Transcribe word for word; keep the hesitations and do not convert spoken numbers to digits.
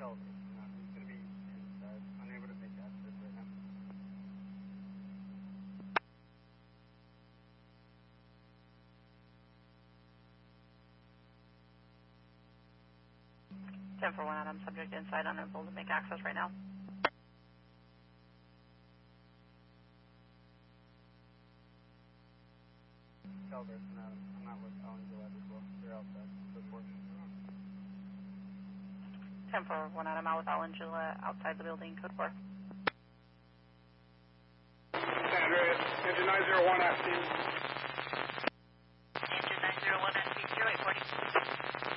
elevation. Uh, he's going to be inside, unable to make access right now. ten four one Adam, subject inside, unable to make access right now. Celebration, Adam. I'm not with Alan Gillette as well. They're outside. The porch. ten four one Adam, out with Alan Gillette, outside the building, code four. San Andreas, engine nine zero one, asking. Engine nine zero one, asking zero eight forty.